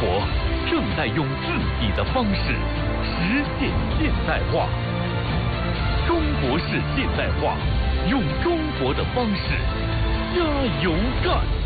国正在用自己的方式实现现代化。中国式现代化，用中国的方式加油干！